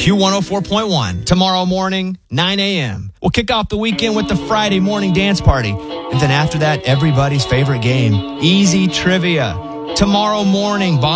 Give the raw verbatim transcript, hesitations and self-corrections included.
Q one oh four point one. Tomorrow morning, nine a.m. We'll kick off the weekend with the Friday morning dance party. And then after that, everybody's favorite game, Easy Trivia. Tomorrow morning,